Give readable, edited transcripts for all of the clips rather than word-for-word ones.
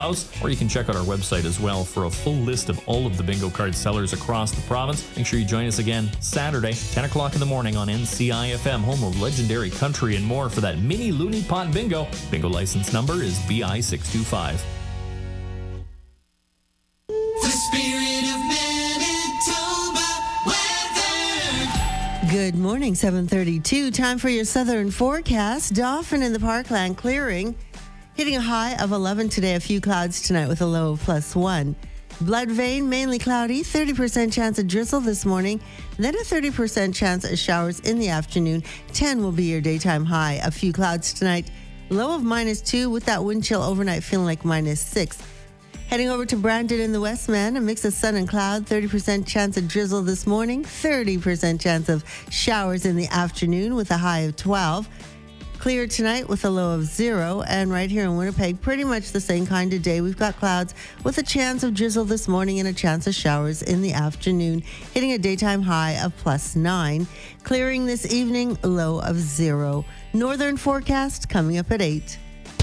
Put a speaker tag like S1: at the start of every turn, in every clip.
S1: Or you can check out our website as well for a full list of all of the bingo card sellers across the province. Make sure you join us again Saturday, 10 o'clock in the morning on NCIFM, home of legendary country and more for that mini Looney Pot Bingo. Bingo license number is BI625.
S2: The spirit of Manitoba weather.
S3: Good morning, 7:32. Time for your southern forecast. Dauphin in the Parkland clearing. Hitting a high of 11 today, a few clouds tonight with a low of +1. Bloodvein, mainly cloudy, 30% chance of drizzle this morning, then a 30% chance of showers in the afternoon. 10 will be your daytime high. A few clouds tonight, low of -2 with that wind chill overnight feeling like -6. Heading over to Brandon in the Westman, a mix of sun and cloud, 30% chance of drizzle this morning, 30% chance of showers in the afternoon with a high of 12. Clear tonight with a low of 0, and right here in Winnipeg, pretty much the same kind of day. We've got clouds with a chance of drizzle this morning and a chance of showers in the afternoon, hitting a daytime high of +9. Clearing this evening, low of 0. Northern forecast coming up at 8.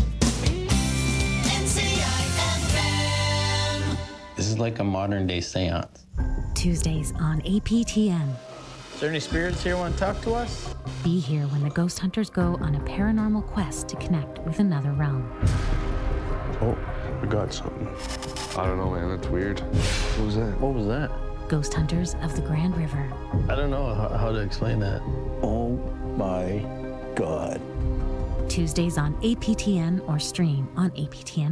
S2: NCIFM.
S4: This is like a modern day seance.
S5: Tuesdays on APTN.
S6: Is there any spirits here want to talk to us?
S5: Be here when the ghost hunters go on a paranormal quest to connect with another realm.
S7: Oh, we got something. I don't know, man. That's weird. What was that?
S6: What was that?
S5: Ghost Hunters of the Grand River.
S6: I don't know how to explain that.
S8: Oh my God.
S5: Tuesdays on APTN or stream on APTN+.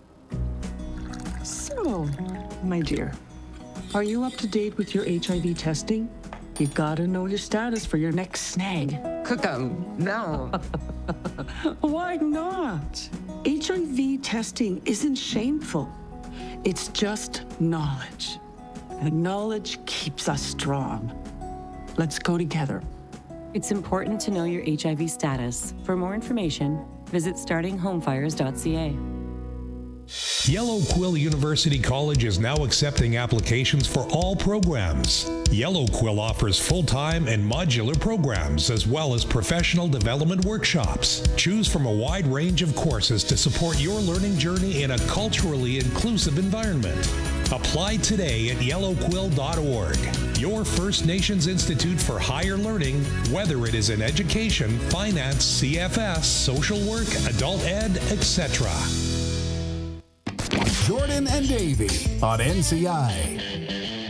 S9: So, my dear, are you up to date with your HIV testing? You've got to know your status for your next snag.
S10: No.
S9: Why not? HIV testing isn't shameful. It's just knowledge. And knowledge keeps us strong. Let's go together.
S10: It's important to know your HIV status. For more information, visit startinghomefires.ca.
S11: Yellow Quill University College is now accepting applications for all programs. Yellow Quill offers full-time and modular programs, as well as professional development workshops. Choose from a wide range of courses to support your learning journey in a culturally inclusive environment. Apply today at yellowquill.org. Your First Nations Institute for Higher Learning, whether it is in education, finance, CFS, social work, adult ed, etc.
S12: Jordan and Davey on NCI.